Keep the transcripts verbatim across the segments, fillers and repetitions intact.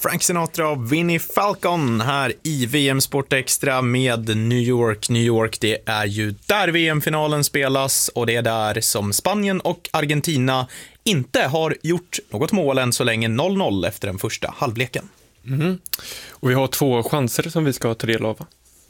Frank Sinatra och Vinnie Falcon här i V M Sport Extra med New York. New York, det är ju där V M-finalen spelas och det är där som Spanien och Argentina inte har gjort något mål än så länge, noll noll efter den första halvleken. Mm. Och vi har två chanser som vi ska ta del av.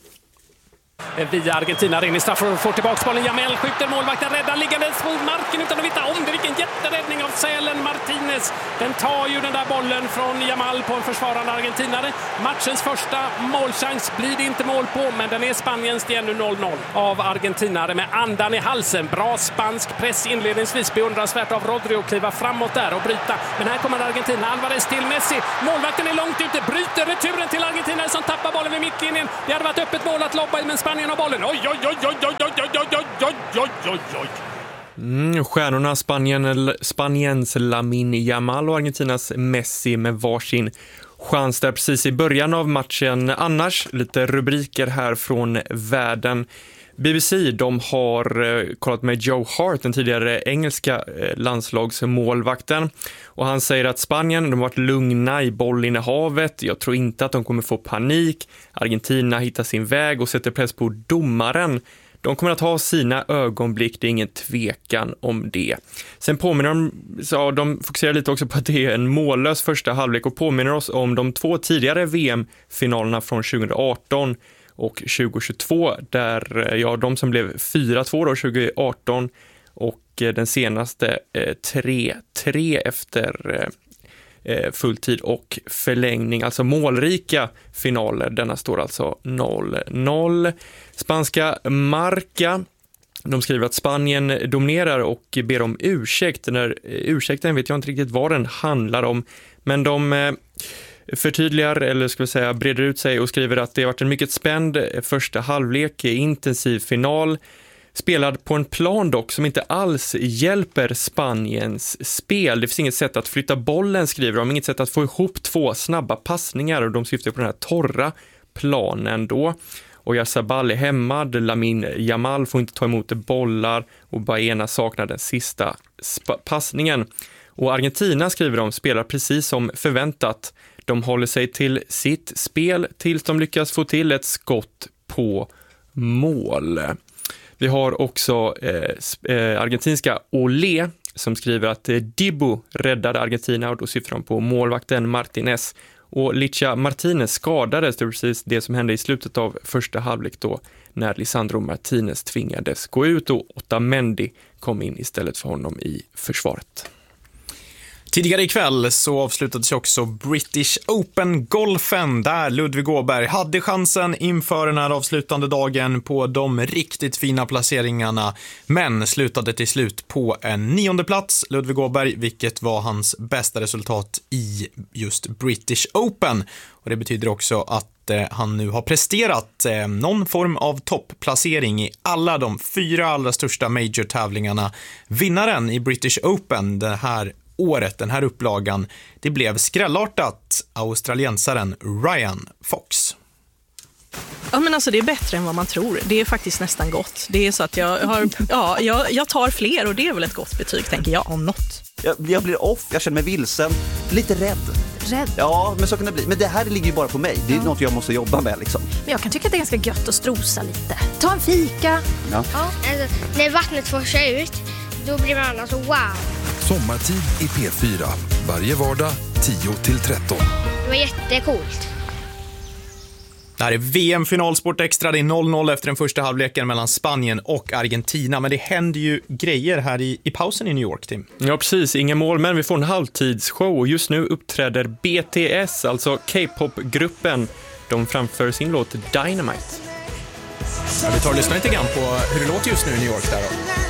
Via Argentina in i straffområdet, får tillbaka bollen. Jamel skjuter, målvakten räddar liggandes mot marken utan att veta om det. Vilken jätteräddning av Sälen Martinez. Den tar ju den där bollen från Jamal på en försvarande argentinare. Matchens första målchans blir det inte mål på, men den är Spaniens. Det är nu noll noll av argentinare med andan i halsen. Bra spansk press inledningsvis, beundransvärt av Rodri att kliva framåt där och bryta. Men här kommer Argentina, Alvarez till Messi. Målvakten är långt ute, bryter returen till argentinare som tappar bollen vid mittlinjen. Det hade varit öppet mål att lobba i, men Spanien har bollen. Oj, oj, oj, oj, oj, oj, oj, oj, oj, oj, oj, oj. Mm, stjärnorna Spanien, Spaniens Lamine Yamal och Argentinas Messi med varsin chans där precis i början av matchen. Annars lite rubriker här från världen. B B C, de har eh, kollat med Joe Hart, den tidigare engelska eh, landslagsmålvakten. Och han säger att Spanien, de har varit lugna i bollinnehavet. Jag tror inte att de kommer få panik. Argentina hittar sin väg och sätter press på domaren. De kommer att ha sina ögonblick, det är ingen tvekan om det. Sen påminner de, så de fokuserar lite också på att det är en mållös första halvlek och påminner oss om de två tidigare V M-finalerna från tjugo arton och tjugo tjugotvå, där ja, de som blev fyra två då tjugo arton och den senaste tre tre efter eh, fulltid och förlängning, alltså målrika finaler. Denna står alltså noll noll. Spanska Marca, de skriver att Spanien dominerar och ber om ursäkt. Den här ursäkten vet jag inte riktigt vad den handlar om, men de eh, förtydligar, eller ska vi säga breder ut sig och skriver att det har varit en mycket spänd första halvlek, intensiv final, spelad på en plan dock som inte alls hjälper Spaniens spel. Det finns inget sätt att flytta bollen, skriver de, inget sätt att få ihop två snabba passningar, och de syftar på den här torra planen då. Och Yarzabal är hämmad, Lamine Yamal får inte ta emot bollar och Baena saknar den sista sp- passningen. Och Argentina, skriver de, spelar precis som förväntat. De håller sig till sitt spel tills de lyckas få till ett skott på mål. Vi har också eh, eh, argentinska Olé som skriver att eh, Dibu räddade Argentina, och då syftar de på målvakten Martinez. Och Licha Martinez skadades, det var precis det som hände i slutet av första halvlek då, när Lisandro Martinez tvingades gå ut och Otamendi kom in istället för honom i försvaret. Tidigare ikväll så avslutades också British Open-golfen där Ludvig Åberg hade chansen inför den här avslutande dagen på de riktigt fina placeringarna, men slutade till slut på en nionde plats, Ludvig Åberg, vilket var hans bästa resultat i just British Open. Och det betyder också att eh, han nu har presterat eh, någon form av toppplacering i alla de fyra allra största major-tävlingarna. Vinnaren i British Open det här året, den här upplagan, det blev skrällartat australiensaren Ryan Fox. Ja, men alltså det är bättre än vad man tror. Det är faktiskt nästan gott. Det är så att jag har, ja, jag, jag tar fler, och det är väl ett gott betyg, tänker jag, om något. Jag, jag blir off, jag känner mig vilsen, lite rädd. Rädd? Ja, men så kan det bli. Men det här ligger ju bara på mig. Det är ja. något jag måste jobba med liksom. Men jag kan tycka att det är ganska gött att strosa lite. Ta en fika. Ja. Ja. Alltså, när vattnet forsar ut, då blir man alltså wow. Sommartid i P fyra. Varje vardag tio till tretton. Det var jättecoolt. Det här är V M-finalsport extra. Det är noll noll efter den första halvleken mellan Spanien och Argentina. Men det händer ju grejer här i, i pausen i New York, Tim. Ja, precis. Inga mål, men vi får en halvtidsshow. Och just nu uppträder B T S, alltså K-pop-gruppen. De framför sin låt Dynamite. Ja, vi tar och lyssnar lite grann på hur det låter just nu i New York där då.